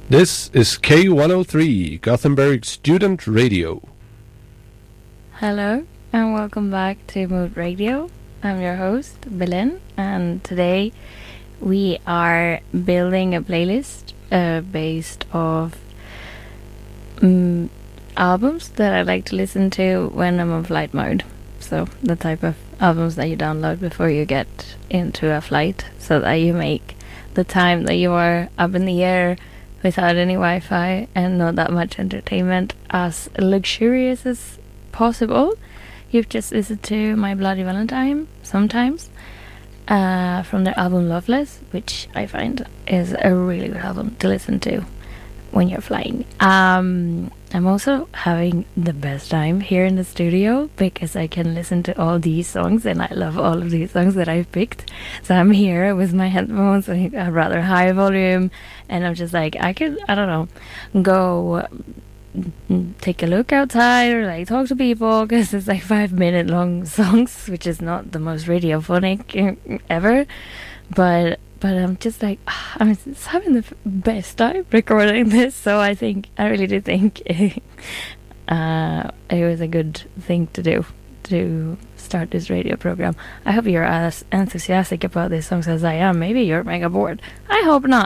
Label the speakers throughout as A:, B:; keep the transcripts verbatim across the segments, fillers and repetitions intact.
A: This is K one oh three, Gothenburg Student Radio.
B: Hello, and welcome back to Mood Radio. I'm your host, Belen, and today we are building a playlist uh, based off um, albums that I like to listen to when I'm on flight mode. So the type of albums that you download before you get into a flight, so that you make the time that you are up in the air without any Wi-Fi and not that much entertainment as luxurious as possible. You've just listened to My Bloody Valentine sometimes uh, from their album Loveless, which I find is a really good album to listen to when you're flying. Um, I'm also having the best time here in the studio because I can listen to all these songs, and I love all of these songs that I've picked. So I'm here with my headphones at a rather high volume, and I'm just like, I could, I don't know, go take a look outside or like talk to people, because it's like five minute long songs, which is not the most radiophonic ever, but but I'm just like, I'm just having the best time recording this. So I think I really do think uh, it was a good thing to do to start this radio program. I hope you're as enthusiastic about these songs as I am. Maybe you're mega bored. I hope not.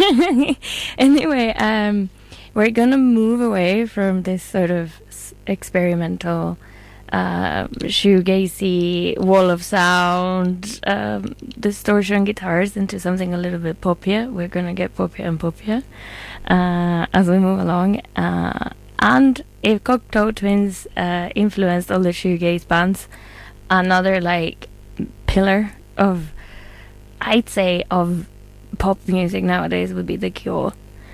B: Anyway, um we're gonna move away from this sort of s- experimental uh, shoegazy wall of sound um, distortion guitars into something a little bit poppier. We're gonna get poppier and poppier uh, as we move along. Uh, and if Cocteau Twins uh, influenced all the shoegaze bands, another like pillar of, I'd say, of pop music nowadays would be The Cure.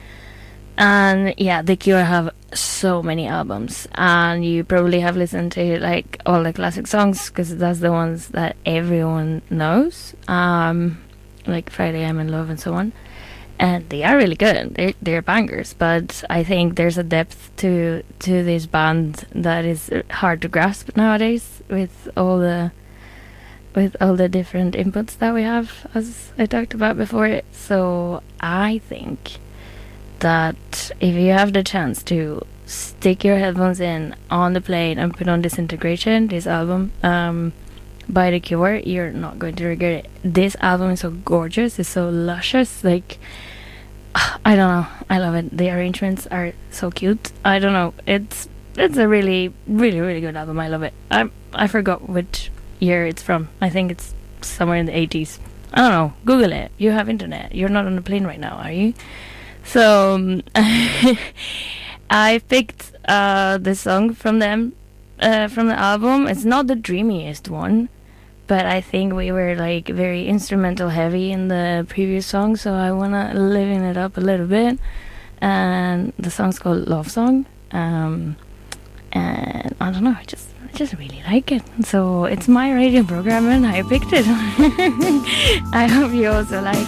B: And yeah, The Cure have so many albums, and you probably have listened to like all the classic songs because that's the ones that everyone knows, um, like Friday I'm in Love and so on. And they are really good. They're, they're bangers, but I think there's a depth to to this band that is hard to grasp nowadays with all the with all the different inputs that we have, as I talked about before. So I think that if you have the chance to stick your headphones in on the plane and put on Disintegration, this album um, by The Cure, you're not going to regret it. This album is so gorgeous, it's so luscious, like, I don't know, I love it. The arrangements are so cute. I don't know, it's it's a really, really, really good album. I love it. I I forgot which year it's from. I think it's somewhere in the eighties. I don't know, Google it. You have internet. You're not on the plane right now, are you? So um, I picked uh, the song from them, uh, from the album. It's not the dreamiest one, but I think we were like very instrumental heavy in the previous song, so I wanna liven it up a little bit. And the song's called Love Song, um, and I don't know, I just I just really like it. So it's my radio program, and I picked it. I hope you also like